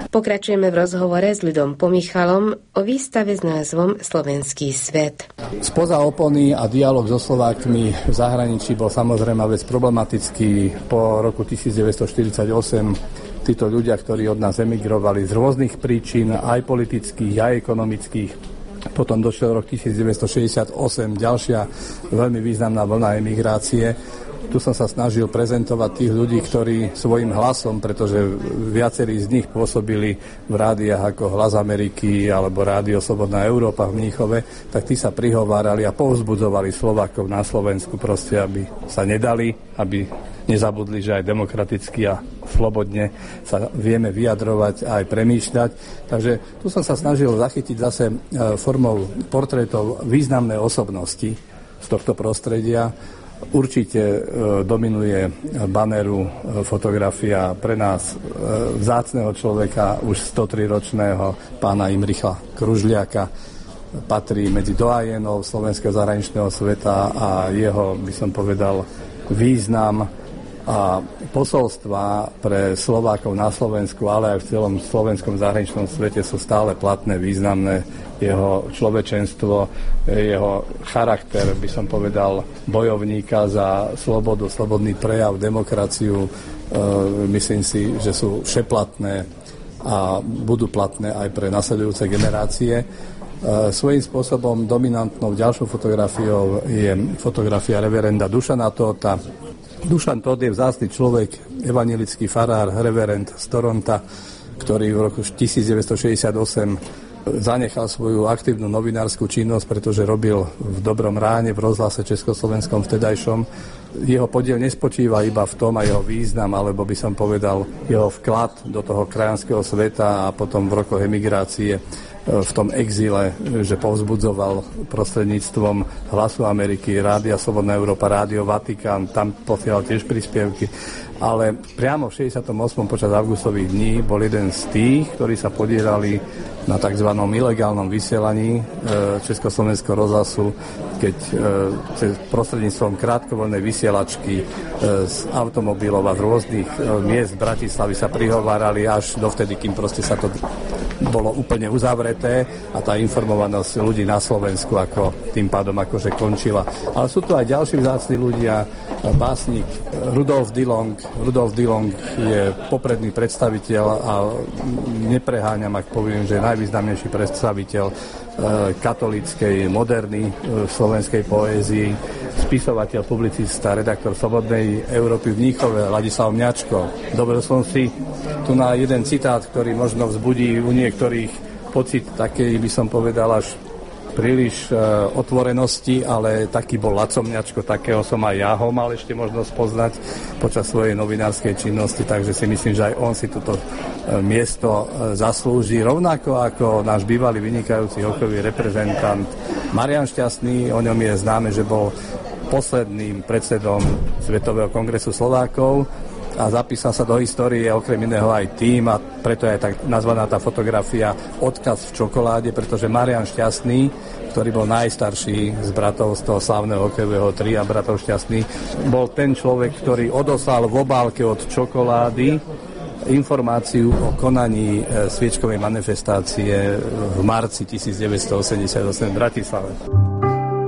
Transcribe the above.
Pokračujeme v rozhovore s Ľudom Pomichalom o výstave s názvom Slovenský svet. Spoza opony a dialog so Slovákmi v zahraničí bol samozrejme vec problematický. Po roku 1948 títo ľudia, ktorí od nás emigrovali z rôznych príčin, aj politických, aj ekonomických. Potom došiel rok 1968, ďalšia veľmi významná vlna emigrácie. Tu som sa snažil prezentovať tých ľudí, ktorí svojim hlasom, pretože viacerí z nich pôsobili v rádiách ako Hlas Ameriky alebo Rádio Slobodná Európa v Mníchove, tak tí sa prihovárali a povzbudzovali Slovákov na Slovensku proste, aby sa nedali, aby nezabudli, že aj demokraticky a slobodne sa vieme vyjadrovať a aj premýšľať. Takže tu som sa snažil zachytiť zase formou portrétov významné osobnosti z tohto prostredia. Určite dominuje banéru fotografia pre nás vzácneho človeka, už 103-ročného pána Imricha Kružliaka. Patrí medzi doajenov slovenského zahraničného sveta a jeho, by som povedal, význam a posolstva pre Slovákov na Slovensku, ale aj v celom slovenskom zahraničnom svete sú stále platné, významné. Jeho človečenstvo, jeho charakter, by som povedal, bojovníka za slobodu, slobodný prejav, demokraciu, myslím si, že sú všeplatné a budú platné aj pre nasledujúce generácie. Svojím spôsobom dominantnou ďalšou fotografiou je fotografia reverenda Dušana Tóta. Dušan Tóth je vzácny človek, evanjelický farár, reverend z Toronta, ktorý v roku 1968 zanechal svoju aktívnu novinárskú činnosť, pretože robil v Dobrom ráne v rozhlase československom vtedajšom. Jeho podiel nespočíva iba v tom a jeho význam, alebo by som povedal jeho vklad do toho krajanského sveta a potom v rokoch emigrácie v tom exíle, že povzbudzoval prostredníctvom Hlasu Ameriky, Rádia Slobodná Európa, Rádio Vatikán, tam posielal tiež príspevky. Ale priamo v 68. počas augustových dní bol jeden z tých, ktorí sa podierali na tzv. Ilegálnom vysielaní Československého rozhlasu, keď prostredníctvom krátkovoľnej vysielačky z automobilov a z rôznych miest Bratislavy sa prihovárali až dovtedy, kým proste sa to bolo úplne uzavreté a tá informovanosť ľudí na Slovensku ako tým pádom akože končila. Ale sú tu aj ďalší vzácni ľudia, básnik Rudolf Dillong. Rudolf Dillong je popredný predstaviteľ a nepreháňam, ak poviem, že je najvýznamnejší predstaviteľ katolíckej, moderny slovenskej poézii, spisovateľ, publicista, redaktor Slobodnej Európy v Mníchove, Ladislav Mňačko. Dobre som si tu na jeden citát, ktorý možno vzbudí u niektorých pocit takej, by som povedal, až príliš otvorenosti, ale taký bol Laco Mňačko, takého som aj ja ho mal ešte možnosť poznať počas svojej novinárskej činnosti, takže si myslím, že aj on si toto miesto zaslúži, rovnako ako náš bývalý vynikajúci hokejový reprezentant Marián Šťastný. O ňom je známe, že bol posledným predsedom Svetového kongresu Slovákov a zapísal sa do histórie okrem iného aj tým, a preto je tak nazvaná tá fotografia Odkaz v čokoláde, pretože Marián Šťastný, ktorý bol najstarší z bratov z toho slávneho hokejového tria bratov Šťastný, bol ten človek, ktorý odoslal v obálke od čokolády informáciu o konaní sviečkovej manifestácie v marci 1988 v Bratislave.